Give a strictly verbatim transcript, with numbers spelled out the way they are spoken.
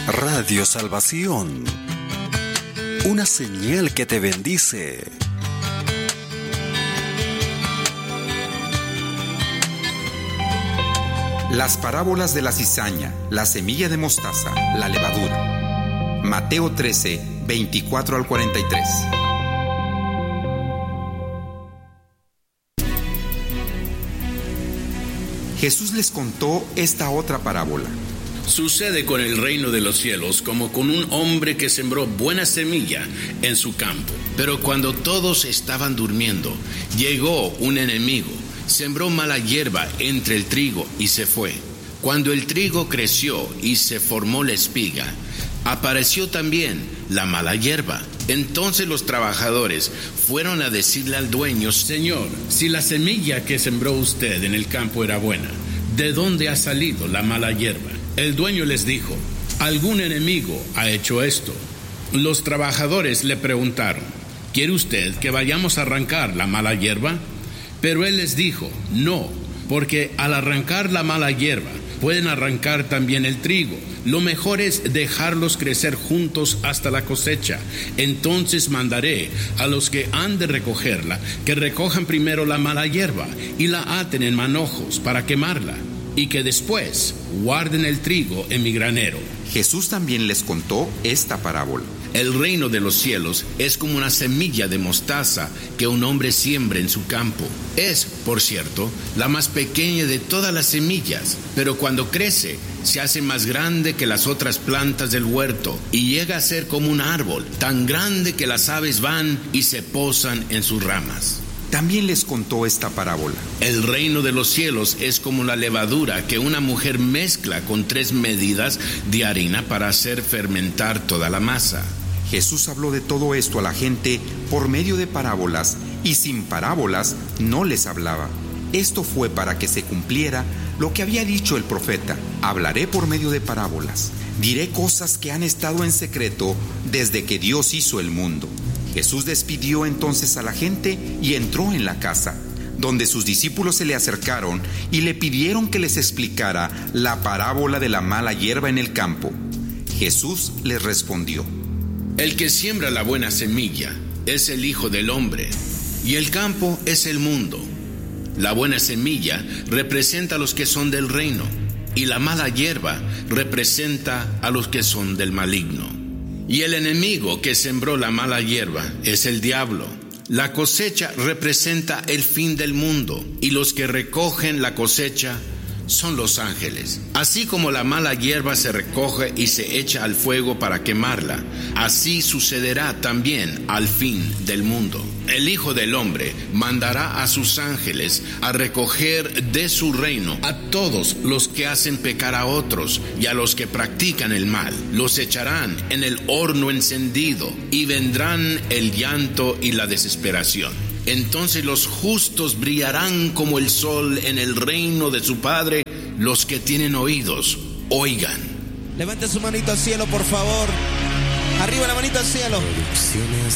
Radio Salvación, una señal que te bendice. Las parábolas de la cizaña, la semilla de mostaza, la levadura. Mateo trece, veinticuatro al cuarenta y tres. Jesús les contó esta otra parábola. Sucede con el reino de los cielos como con un hombre que sembró buena semilla en su campo. Pero cuando todos estaban durmiendo, llegó un enemigo, sembró mala hierba entre el trigo y se fue. Cuando el trigo creció y se formó la espiga, apareció también la mala hierba. Entonces los trabajadores fueron a decirle al dueño: Señor, si la semilla que sembró usted en el campo era buena, ¿de dónde ha salido la mala hierba? El dueño les dijo: algún enemigo ha hecho esto. Los trabajadores le preguntaron: ¿quiere usted que vayamos a arrancar la mala hierba? Pero él les dijo: no, porque al arrancar la mala hierba, pueden arrancar también el trigo. Lo mejor es dejarlos crecer juntos hasta la cosecha. Entonces mandaré a los que han de recogerla, que recojan primero la mala hierba y la aten en manojos para quemarla, y que después guarden el trigo en mi granero. Jesús también les contó esta parábola. El reino de los cielos es como una semilla de mostaza que un hombre siembra en su campo. Es, por cierto, la más pequeña de todas las semillas, pero cuando crece, se hace más grande que las otras plantas del huerto y llega a ser como un árbol, tan grande que las aves van y se posan en sus ramas. También les contó esta parábola. El reino de los cielos es como la levadura que una mujer mezcla con tres medidas de harina para hacer fermentar toda la masa. Jesús habló de todo esto a la gente por medio de parábolas, y sin parábolas no les hablaba. Esto fue para que se cumpliera lo que había dicho el profeta: hablaré por medio de parábolas, diré cosas que han estado en secreto desde que Dios hizo el mundo. Jesús despidió entonces a la gente y entró en la casa, donde sus discípulos se le acercaron y le pidieron que les explicara la parábola de la mala hierba en el campo. Jesús les respondió: el que siembra la buena semilla es el Hijo del Hombre, y el campo es el mundo. La buena semilla representa a los que son del reino, y la mala hierba representa a los que son del maligno. Y el enemigo que sembró la mala hierba es el diablo. La cosecha representa el fin del mundo, y los que recogen la cosecha son los ángeles. Así como la mala hierba se recoge y se echa al fuego para quemarla, así sucederá también al fin del mundo. El Hijo del Hombre mandará a sus ángeles a recoger de su reino a todos los que hacen pecar a otros y a los que practican el mal. Los echarán en el horno encendido y vendrán el llanto y la desesperación. Entonces los justos brillarán como el sol en el reino de su Padre. Los que tienen oídos, oigan. Levante su manito al cielo, por favor. Arriba la manito al cielo.